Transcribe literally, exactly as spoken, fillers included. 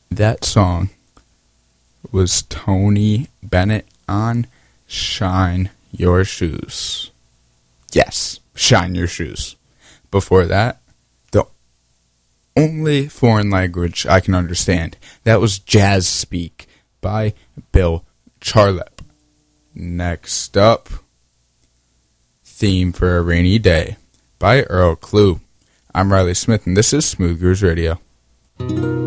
That song was Tony Bennett on Shine Your Shoes. Yes, Shine Your Shoes. Before that, the only foreign language I can understand, that was Jazz Speak by Bill Charlap. Next up, Theme for a Rainy Day by Earl Klugh. I'm Riley Smith, and this is Smooth Grooves Radio.